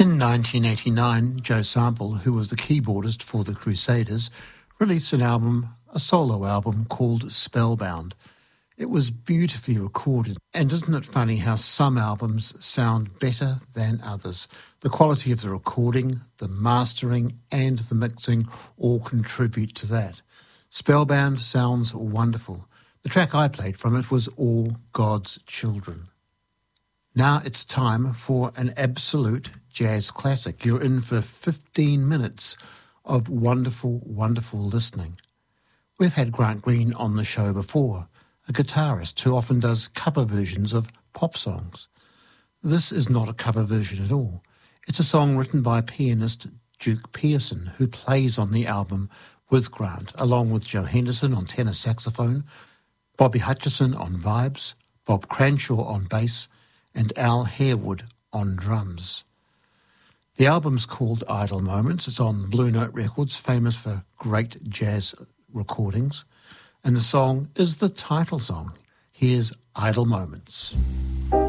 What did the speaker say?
In 1989, Joe Sample, who was the keyboardist for the Crusaders, released a solo album called Spellbound. It was beautifully recorded, and isn't it funny how some albums sound better than others? The quality of the recording, the mastering, and the mixing all contribute to that. Spellbound sounds wonderful. The track I played from it was All God's Children. Now it's time for an absolute jazz classic. You're in for 15 minutes of wonderful, wonderful listening. We've had Grant Green on the show before, a guitarist who often does cover versions of pop songs. This is not a cover version at all. It's a song written by pianist Duke Pearson, who plays on the album with Grant, along with Joe Henderson on tenor saxophone, Bobby Hutcherson on vibes, Bob Cranshaw on bass, and Al Harewood on drums. The album's called Idle Moments. It's on Blue Note Records, famous for great jazz recordings. And the song is the title song. Here's Idle Moments.